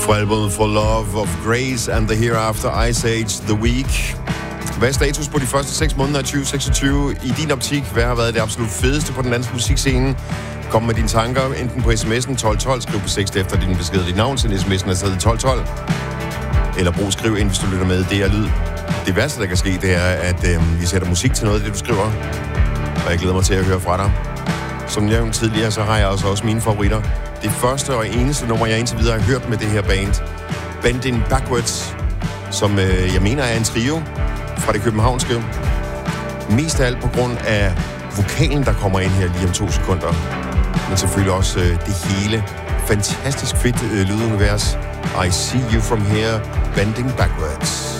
Fra albumet For Love of Grace and the Hereafter, Ice Age, The Week. Hvad er status på de første 6 måneder af 2026? I din optik, hvad har været det absolut fedeste på den danske musikscene? Kom med dine tanker, enten på sms'en 1212, skriv på 6 efter din besked, dit navn til sms'en er stadig 1212. Eller brug skriv ind, hvis du lytter med. Det er lyd. Det værste, der kan ske, det er, at vi sætter musik til noget af det, du skriver. Og jeg glæder mig til at høre fra dig. Som nævnt tidligere, så har jeg også mine favoritter. Det første og eneste nummer, jeg indtil videre har hørt med det her band, Bending Backwards, som jeg mener er en trio fra det københavnske. Mest af alt på grund af vokalen, der kommer ind her lige om 2 sekunder. Men selvfølgelig også det hele. Fantastisk fedt lydunivers. I See You From Here, Bending Backwards.